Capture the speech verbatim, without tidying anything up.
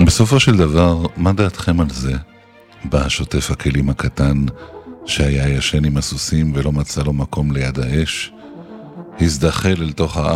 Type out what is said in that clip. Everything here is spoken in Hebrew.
בסופו של דבר, מה דעתכם על זה? בא שוטף הכלים הקטן שהיה ישן עם הסוסים ולא מצא לו מקום ליד האש, הזדחל אל תוך האף